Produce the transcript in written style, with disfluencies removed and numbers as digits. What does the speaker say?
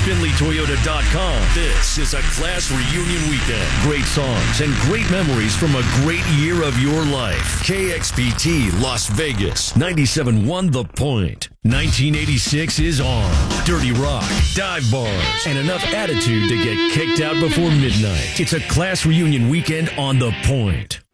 FindlayToyota.com. This is a class reunion weekend. Great songs and great memories from a great year of your life. KXPT Las Vegas, 97.1 The Point. 1986 is on. Dirty rock, dive bars, and enough attitude to get kicked out before midnight. It's a class reunion weekend on The Point.